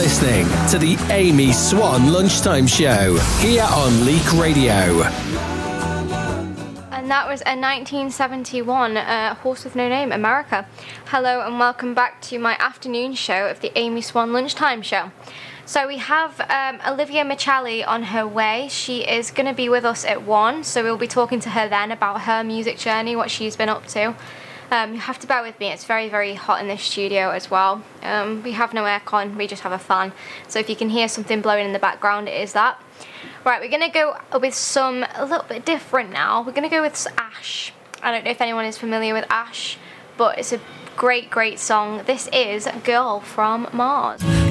listening to the Amy Swan Lunchtime Show here on Leak Radio. And that was a 1971 Horse with No Name, America. Hello and welcome back to my afternoon show of the Amy Swan Lunchtime Show. So we have Olivia Michelli on her way. She is going to be with us at 1, so we'll be talking to her then about her music journey, what she's been up to. You have to bear with me, it's very, very hot in this studio as well. We have no aircon, we just have a fan. So if you can hear something blowing in the background, it is that. Right, we're going to go with a little bit different now. We're going to go with Ash. I don't know if anyone is familiar with Ash, but it's a great, great song. This is Girl from Mars.